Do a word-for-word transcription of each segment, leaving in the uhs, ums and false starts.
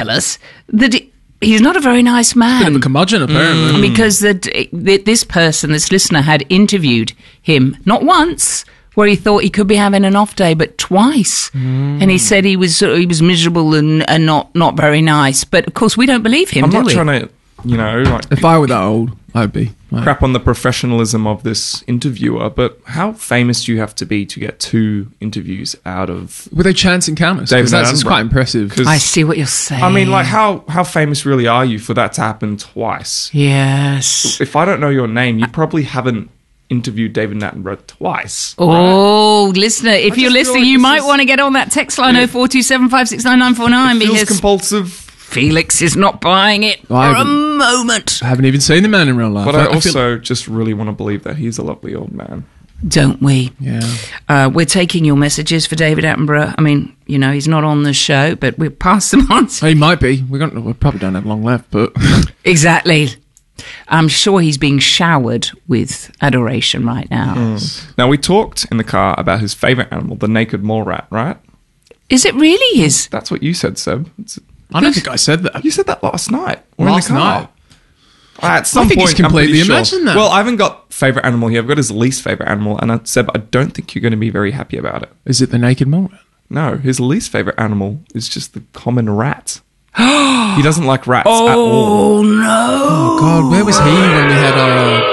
tell us that it, he's not a very nice man. Bit of a curmudgeon, apparently. Mm. Because that this person, this listener, had interviewed him not once, where he thought he could be having an off day, but twice. Mm. And he said he was he was miserable and, and not, not very nice. But, of course, we don't believe him, I'm do not we? trying to, you know... like if I were that old, I'd be. Right. Crap on the professionalism of this interviewer, but how famous do you have to be to get two interviews out of... Were they chance encounters? David Because that's just Attenborough? quite impressive. I see what you're saying. I mean, like, how, how famous really are you for that to happen twice? Yes. If I don't know your name, you probably haven't interviewed David Attenborough twice. Oh, right? Listener, if I you're just feel listening, like you this might is- want to get on that text line Yeah. oh four two seven five six nine nine four nine Feels because compulsive. Felix is not buying it Well, I for a haven't- moment. I haven't even seen the man in real life. But I feel- also just really want to believe that he's a lovely old man. Don't we? Yeah. Uh, we're taking your messages for David Attenborough. I mean, you know, he's not on the show, but we'll pass them on. to- He might be. We, got, we probably don't have long left, but... Exactly. I'm sure he's being showered with adoration right now. Mm. Now, we talked in the car about his favourite animal, the naked mole rat, right? Is it really his? That's what you said, Seb. It's, I don't think I said that. you said that last night. Or Last in the car. night? At some I think point, he's completely I'm pretty sure. imagined that. Well, I haven't got favourite animal here. I've got his least favourite animal. And I, Seb, I don't think you're going to be very happy about it. Is it the naked mole rat? No, his least favourite animal is just the common rat. He doesn't like rats at all. Oh, no. Oh, God, where was he when we had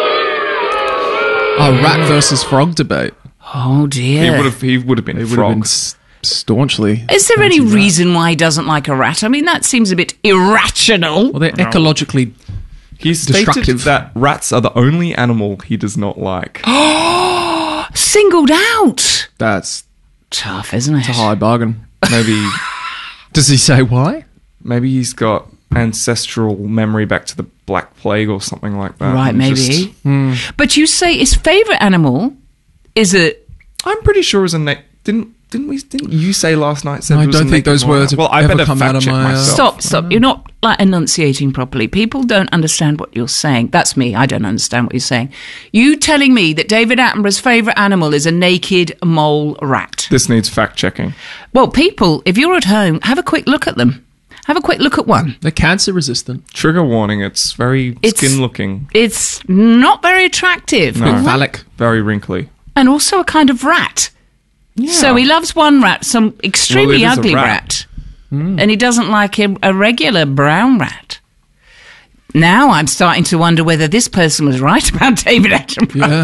our, our rat versus frog debate? Oh, dear. He would have. He would have been He a would frog. have been s- staunchly... Is there any anti-rat. reason why he doesn't like a rat? I mean, that seems a bit irrational. Well, they're ecologically... He stated destructive. that rats are the only animal he does not like. Singled out. That's Tough, isn't it? a high bargain. Maybe, Does he say why? maybe he's got ancestral memory back to the Black Plague or something like that. Right, and maybe. just- But you say his favourite animal is a... I'm pretty sure as a na- didn't didn't we didn't you say last night? Seb, I it was don't a think naked those mole words rat? Well, have I ever better come fact out of check my, uh, myself. Stop, stop. You're not like enunciating properly. People don't understand what you're saying. That's me. I don't understand what you're saying. You telling me that David Attenborough's favourite animal is a naked mole rat. This needs fact checking. Well, people, if you're at home, have a quick look at them. Have a quick look at one. They're cancer resistant. Trigger warning. It's very It's- skin looking. It's not very attractive. No. Phallic. Very wrinkly. And also a kind of rat. So he loves one rat, some extremely Well, it is a ugly rat. rat. And he doesn't like a, a regular brown rat. Now I'm starting to wonder whether this person was right about David Attenborough. Yeah.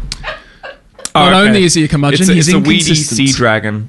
Oh, Not okay. only is he a curmudgeon, it's a, he's it's a weedy inconsistent. sea dragon.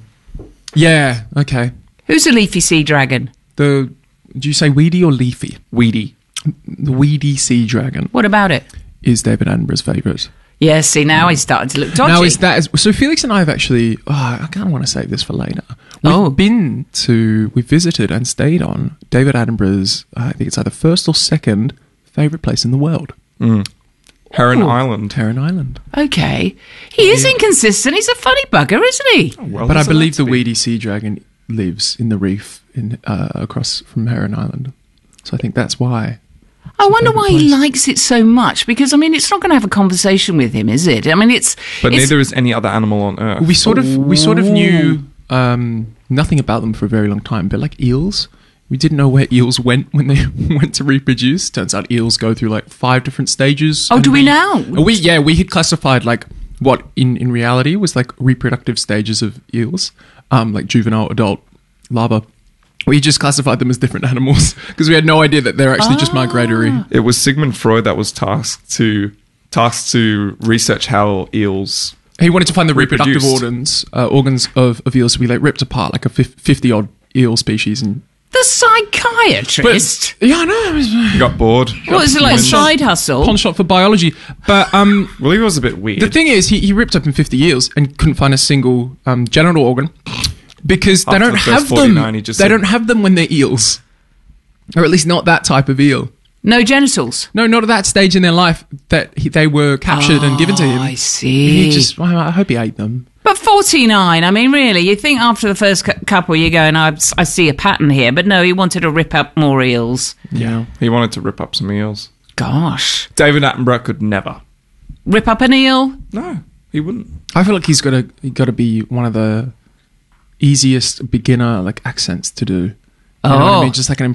Yeah, okay. Who's a leafy sea dragon? The... Do you say weedy or leafy? Weedy. The weedy sea dragon What about it? is David Attenborough's favourite. Yeah, see, now he's starting to look dodgy. Now, is that... Is, so Felix and I have actually... Oh, I kind of want to save this for later. We've Oh. been to... We've visited and stayed on David Attenborough's, uh, I think it's either first or second favourite place in the world. Mm. Heron Ooh. Island. Heron Island. Okay. He is inconsistent. He's a funny bugger, isn't he? Well, But I doesn't believe have the to be. weedy sea dragon lives in the reef in uh, across from Heron Island. So I think that's why. I wonder favourite why he place. likes it so much. Because, I mean, it's not going to have a conversation with him, is it? I mean, it's... But it's, neither is any other animal on Earth. We sort of we sort of knew um, nothing about them for a very long time, but like eels, we didn't know where eels went when they went to reproduce. Turns out eels go through like five different stages. Oh, and do we now? We yeah, we had classified like what in, in reality was like reproductive stages of eels, um, like juvenile, adult, larva. We just classified them as different animals because we had no idea that they're actually just migratory. It was Sigmund Freud that was tasked to tasked to research how eels. He wanted to find the reproductive Reproduced. organs uh, organs of, of eels to be like ripped apart like a fifty odd eel species and. The psychiatrist? Yeah, I know. It was, He got bored. What was it, like a side hustle? Pawn shop for biology. But um, Well, he was a bit weird. the thing is, he, he ripped open fifty eels and couldn't find a single um, genital organ because they After don't the first have them. forty-nine, he just They said- don't have them when they're eels, or at least not that type of eel. No genitals? No, not at that stage in their life that he, they were captured and given to him. Oh, I see. He just, well, I hope he ate them. But forty-nine, I mean, really, you think after the first cu- couple you're going, I, I see a pattern here. But no, he wanted to rip up more eels. Yeah. He wanted to rip up some eels. Gosh. David Attenborough could never. Rip up an eel? No, he wouldn't. I feel like he's got to he got to be one of the easiest beginner like accents to do. You know what I Oh. mean? Just like an